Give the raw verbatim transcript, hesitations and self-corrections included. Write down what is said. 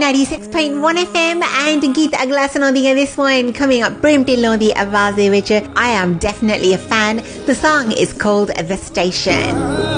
ninety-six point one F M and गीत अगला सुना दिया. This one coming up प्रेम ढिल्लों दी आवाज़ दे विच. I am definitely a fan. The song is called The Station.